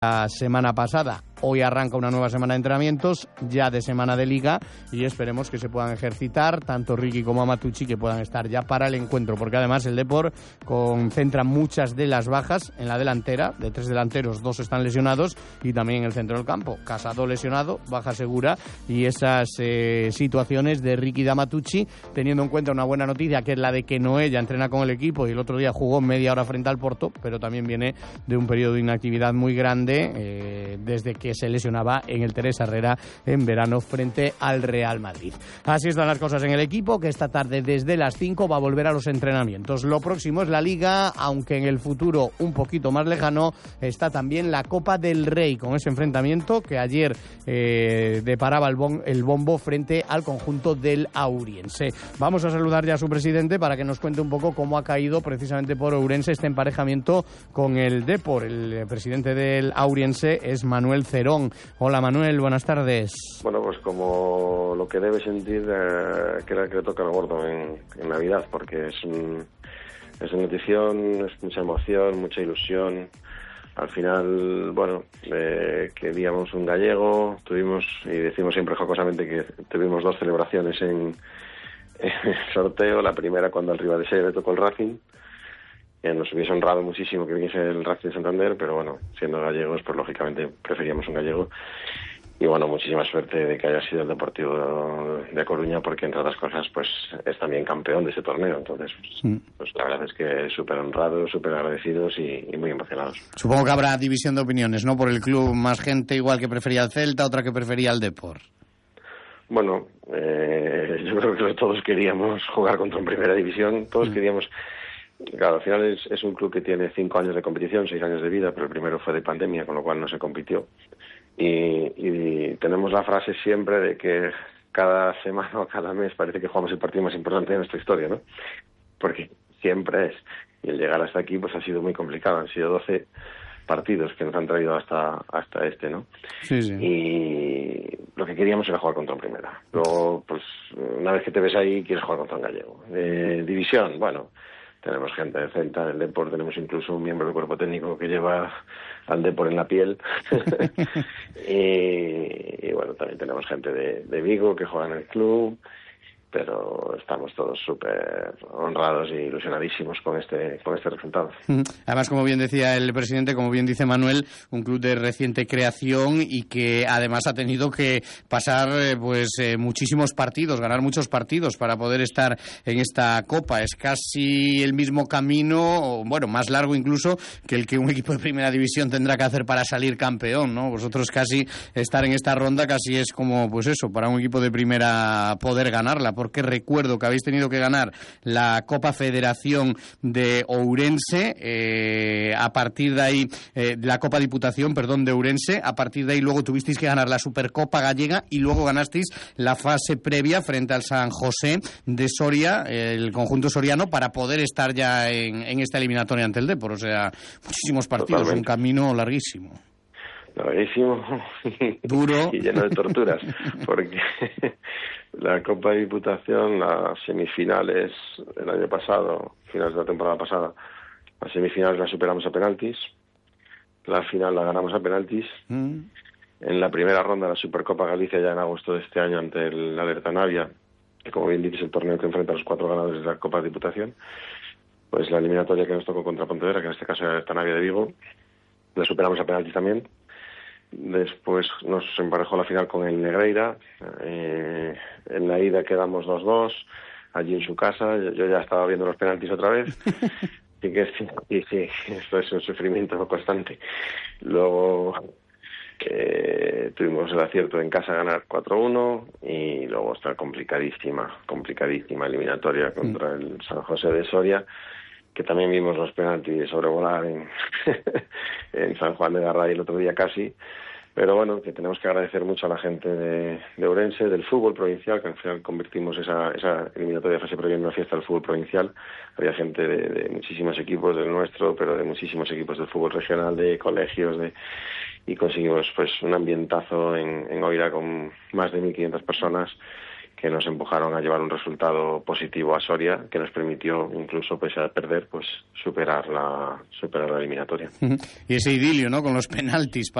la semana pasada. Hoy arranca una nueva semana de entrenamientos, ya de semana de Liga, y esperemos que se puedan ejercitar tanto Ricky como Amatucci, que puedan estar ya para el encuentro, porque además el Depor concentra muchas de las bajas en la delantera. De 3 delanteros, 2 están lesionados, y también en el centro del campo. Casado lesionado, baja segura, y esas situaciones de Ricky y de Amatucci, teniendo en cuenta una buena noticia, que es la de que Noé ya entrena con el equipo y el otro día jugó media hora frente al Porto, pero también viene de un periodo de inactividad muy grande desde que se lesionaba en el Teresa Herrera en verano frente al Real Madrid. Así están las cosas en el equipo, que esta tarde desde las 5 va a volver a los entrenamientos. Lo próximo es la Liga, aunque en el futuro un poquito más lejano está también la Copa del Rey, con ese enfrentamiento que ayer deparaba el bombo frente al conjunto del Auriense. Vamos a saludar ya a su presidente para que nos cuente un poco cómo ha caído precisamente por Ourense este emparejamiento con el Depor. El presidente del Auriense es Manuel Cerón. Hola Manuel, buenas tardes. Bueno, pues como lo que debe sentir que le toca al gordo en Navidad, porque es una notición, es mucha emoción, mucha ilusión. Al final, bueno, queríamos un gallego, tuvimos, y decimos siempre jocosamente que tuvimos 2 celebraciones en el sorteo. La primera cuando al rival de serie le tocó el Racing. Nos hubiese honrado muchísimo que viniese el Racing de Santander, pero bueno, siendo gallegos, pues lógicamente preferíamos un gallego. Y bueno, muchísima suerte de que haya sido el Deportivo de Coruña, porque entre otras cosas, pues es también campeón de ese torneo. Entonces, pues la verdad es que súper honrados, súper agradecidos y muy emocionados. Supongo que habrá división de opiniones, ¿no? Por el club, más gente igual que prefería el Celta, otra que prefería el Depor. Bueno, yo creo que todos queríamos jugar contra en primera división, todos queríamos. Claro, al final es un club que tiene 5 años de competición, 6 años de vida, pero el primero fue de pandemia, con lo cual no se compitió. Y tenemos la frase siempre de que cada semana o cada mes parece que jugamos el partido más importante de nuestra historia, ¿no? Porque siempre es. Y el llegar hasta aquí pues ha sido muy complicado. Han sido 12 partidos que nos han traído hasta este, ¿no? Sí, sí. Y lo que queríamos era jugar contra un primera. Luego, pues, una vez que te ves ahí, quieres jugar contra un gallego. División, bueno, tenemos gente de Celta, del Depor, tenemos incluso un miembro del cuerpo técnico que lleva al Depor en la piel. y bueno, también tenemos gente de Vigo que juega en el club, pero estamos todos súper honrados y ilusionadísimos con este resultado. Además, como bien decía el presidente, como bien dice Manuel, un club de reciente creación y que además ha tenido que pasar muchísimos partidos, ganar muchos partidos para poder estar en esta Copa. Es casi el mismo camino, bueno, más largo incluso, que el que un equipo de primera división tendrá que hacer para salir campeón, ¿no? Vosotros casi estar en esta ronda casi es como, pues eso, para un equipo de primera poder ganarla, porque recuerdo que habéis tenido que ganar la Copa Federación de Ourense, a partir de ahí, la Copa Diputación, perdón, de Ourense, a partir de ahí luego tuvisteis que ganar la Supercopa Gallega y luego ganasteis la fase previa frente al San José de Soria, el conjunto soriano, para poder estar ya en esta eliminatoria ante el Depor. O sea, muchísimos partidos, totalmente. Un camino larguísimo. Larguísimo, duro y lleno de torturas, porque la Copa de Diputación, las semifinales el año pasado, finales de la temporada pasada, las semifinales las superamos a penaltis, la final la ganamos a penaltis. En la primera ronda de la Supercopa Galicia, ya en agosto de este año, ante el Alerta Navia, que como bien dices es el torneo que enfrenta a los 4 ganadores de la Copa de Diputación, pues la eliminatoria que nos tocó contra Pontevedra, que en este caso era el Alerta Navia de Vigo, la superamos a penaltis también. Después nos emparejó la final con el Negreira. En la ida quedamos 2-2, allí en su casa. Yo ya estaba viendo los penaltis otra vez. Así que sí, esto es un sufrimiento constante. Luego tuvimos el acierto en casa a ganar 4-1 y luego está complicadísima eliminatoria contra el San José de Soria, que también vimos los penaltis sobrevolar en San Juan de Garray el otro día casi. Pero bueno, que tenemos que agradecer mucho a la gente de Ourense, del fútbol provincial, que al final convertimos esa eliminatoria de fase previa en una fiesta del fútbol provincial. Había gente de muchísimos equipos del nuestro, pero de muchísimos equipos del fútbol regional, de colegios, y conseguimos pues un ambientazo en Oira con más de 1.500 personas, que nos empujaron a llevar un resultado positivo a Soria, que nos permitió, incluso pese a perder, pues superar la eliminatoria. Y ese idilio, ¿no?, con los penaltis